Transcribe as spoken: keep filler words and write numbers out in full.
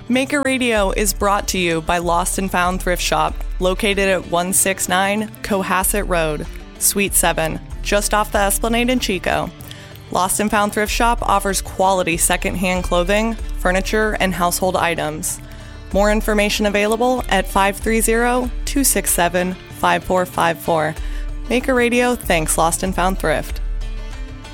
Maker Radio is brought to you by Lost and Found Thrift Shop, located at one sixty-nine Cohasset Road, Suite seven, just off the Esplanade in Chico. Lost and Found Thrift Shop offers quality secondhand clothing, furniture, and household items. More information available at five three zero, two six seven, five four five four. Maker Radio thanks Lost and Found Thrift.